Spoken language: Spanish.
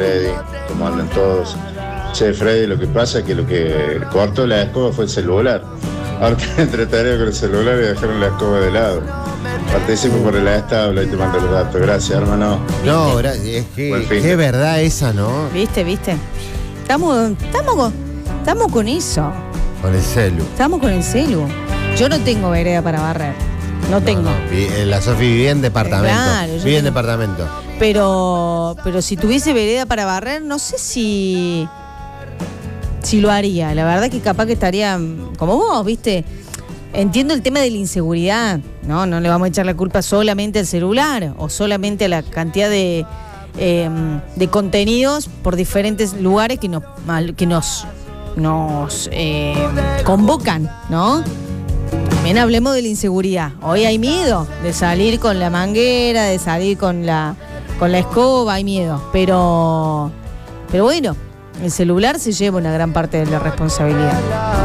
Freddy, como andan todos. Che, Freddy, lo que pasa es que lo que cortó la escoba fue el celular. Ahora te entre tarea con el celular y dejaron la escoba de lado. Participo por el estable y te mando los datos. Gracias, hermano. No, es que es verdad esa, ¿no? ¿Viste? Estamos con eso. Con el celu. Estamos con el celu. Yo no tengo vereda para barrer. No tengo. La Sofi vive en departamento. Claro, vive en departamento. Pero si tuviese vereda para barrer, no sé si lo haría. La verdad que capaz que estaría como vos, ¿viste? Entiendo el tema de la inseguridad, ¿no? No le vamos a echar la culpa solamente al celular o solamente a la cantidad de contenidos por diferentes lugares que nos convocan, ¿no? También hablemos de la inseguridad. Hoy hay miedo de salir con la manguera, de salir con la escoba, hay miedo. Pero bueno, el celular se lleva una gran parte de la responsabilidad.